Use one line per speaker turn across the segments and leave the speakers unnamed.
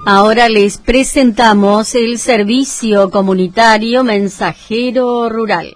Ahora les presentamos el servicio comunitario Mensajero Rural.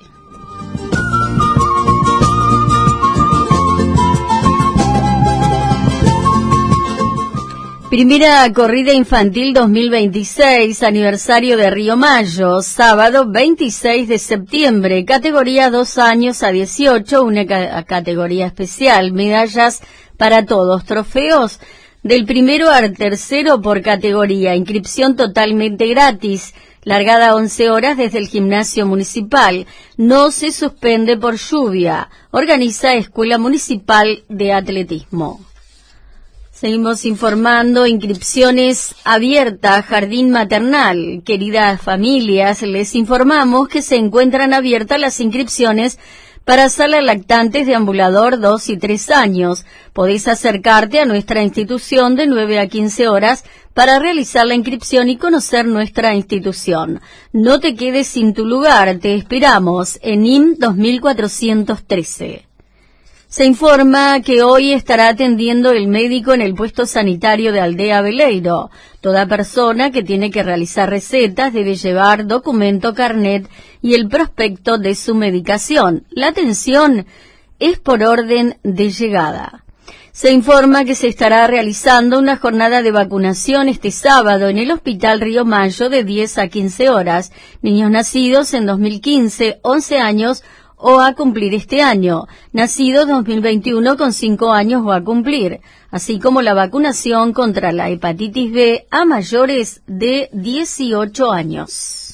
Primera corrida infantil 2026, aniversario de Río Mayo, sábado 26 de septiembre, categoría 2 años a 18, una categoría especial, medallas para todos, trofeos del primero al tercero por categoría, inscripción totalmente gratis, largada 11 horas desde el gimnasio municipal, no se suspende por lluvia, organiza Escuela Municipal de Atletismo. Seguimos informando, inscripciones abiertas, jardín maternal. Queridas familias, les informamos que se encuentran abiertas las inscripciones para sala lactantes de ambulador 2 y 3 años. Podés acercarte a nuestra institución de 9 a 15 horas para realizar la inscripción y conocer nuestra institución. No te quedes sin tu lugar, te esperamos en IM 2413. Se informa que hoy estará atendiendo el médico en el puesto sanitario de Aldea Veleiro. Toda persona que tiene que realizar recetas debe llevar documento, carnet y el prospecto de su medicación. La atención es por orden de llegada. Se informa que se estará realizando una jornada de vacunación este sábado en el Hospital Río Mayo de 10 a 15 horas. Niños nacidos en 2015, 11 años o a cumplir este año, nacidos 2021 con 5 años o a cumplir, así como la vacunación contra la hepatitis B a mayores de 18 años.